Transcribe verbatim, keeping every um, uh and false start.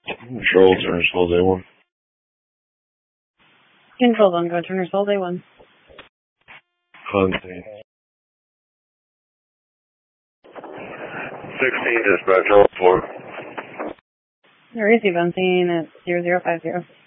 Control, Turner's Hold A one. Control on go, Turner's Hold A one. Hunting. sixteen, dispatch, hold four. Receive on scene at zero zero five zero.